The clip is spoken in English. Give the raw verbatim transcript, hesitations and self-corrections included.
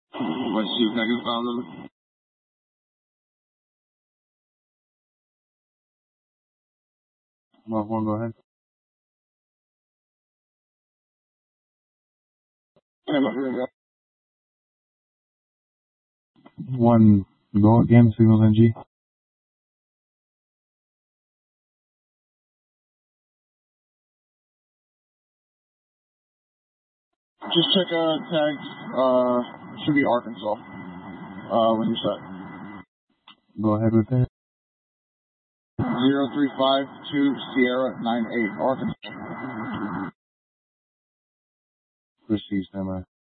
Let's see if I can find them. Mark one, go ahead. One, go again, signals N G. Just check uh tags. Uh, should be Arkansas. Uh, when you're set. Go ahead with it. Zero three five two Sierra nine eight Arkansas. Proceed, stand by.